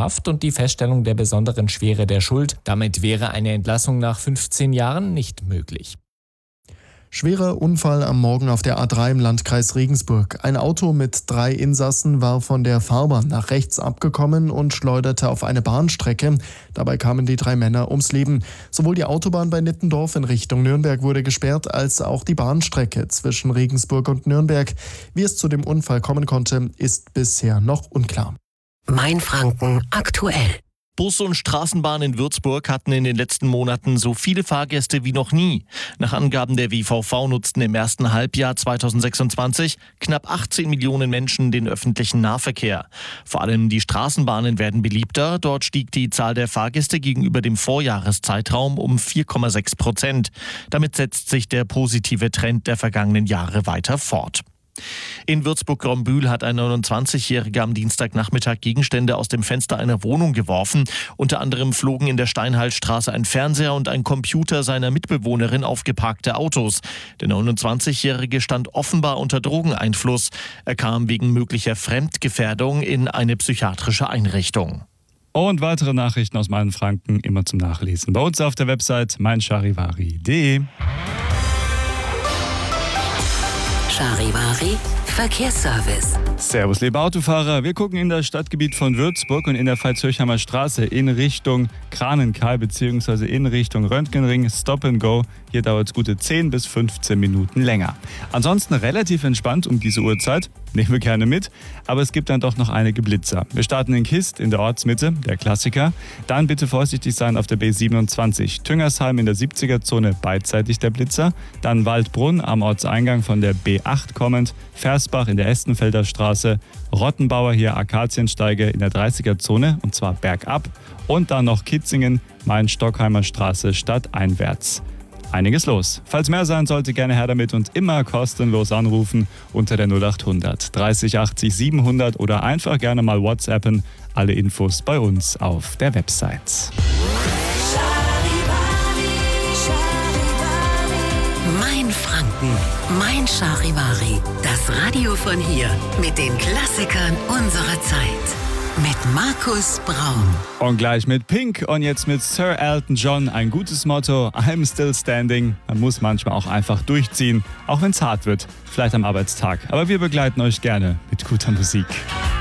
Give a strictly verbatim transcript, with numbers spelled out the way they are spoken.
Haft und die Feststellung der besonderen Schwere der Schuld. Damit wäre eine Entlassung nach fünfzehn Jahren nicht möglich. Schwerer Unfall am Morgen auf der A drei im Landkreis Regensburg. Ein Auto mit drei Insassen war von der Fahrbahn nach rechts abgekommen und schleuderte auf eine Bahnstrecke. Dabei kamen die drei Männer ums Leben. Sowohl die Autobahn bei Nittendorf in Richtung Nürnberg wurde gesperrt, als auch die Bahnstrecke zwischen Regensburg und Nürnberg. Wie es zu dem Unfall kommen konnte, ist bisher noch unklar. Mainfranken aktuell. Bus und Straßenbahn in Würzburg hatten in den letzten Monaten so viele Fahrgäste wie noch nie. Nach Angaben der W V V nutzten im ersten Halbjahr zweitausendsechsundzwanzig knapp achtzehn Millionen Menschen den öffentlichen Nahverkehr. Vor allem die Straßenbahnen werden beliebter. Dort stieg die Zahl der Fahrgäste gegenüber dem Vorjahreszeitraum um vier Komma sechs Prozent. Damit setzt sich der positive Trend der vergangenen Jahre weiter fort. In Würzburg-Grombühl hat ein neunundzwanzigjähriger am Dienstagnachmittag Gegenstände aus dem Fenster einer Wohnung geworfen. Unter anderem flogen in der Steinhaltstraße ein Fernseher und ein Computer seiner Mitbewohnerin auf geparkte Autos. Der neunundzwanzigjährige stand offenbar unter Drogeneinfluss. Er kam wegen möglicher Fremdgefährdung in eine psychiatrische Einrichtung. Und weitere Nachrichten aus Mainfranken immer zum Nachlesen bei uns auf der Website meincharivari punkt de. Charivari Verkehrsservice. Servus, liebe Autofahrer. Wir gucken in das Stadtgebiet von Würzburg und in der Veitshöchheimer Straße in Richtung Kranenkal bzw. in Richtung Röntgenring. Stop and Go. Hier dauert es gute zehn bis fünfzehn Minuten länger. Ansonsten relativ entspannt um diese Uhrzeit. Nehmen wir gerne mit. Aber es gibt dann doch noch einige Blitzer. Wir starten in Kist in der Ortsmitte, der Klassiker. Dann bitte vorsichtig sein auf der B siebenundzwanzig. Tüngersheim in der siebziger-Zone beidseitig der Blitzer. Dann Waldbrunn am Ortseingang von der B acht kommend. Versbach in der Estenfelder Straße. Rottenbauer hier Akaziensteige in der dreißiger-Zone und zwar bergab. Und dann noch Kitzingen, Main-Stockheimer Straße stadteinwärts. Einiges los. Falls mehr sein sollte, gerne her damit und immer kostenlos anrufen unter der null achthundert dreißig achtzig siebenhundert oder einfach gerne mal WhatsAppen. Alle Infos bei uns auf der Website. Mainfranken, Mein Charivari. Das Radio von hier mit den Klassikern unserer Zeit. Mit Markus Braun. Und gleich mit Pink und jetzt mit Sir Elton John. Ein gutes Motto, I'm still standing. Man muss manchmal auch einfach durchziehen, auch wenn es hart wird, vielleicht am Arbeitstag. Aber wir begleiten euch gerne mit guter Musik.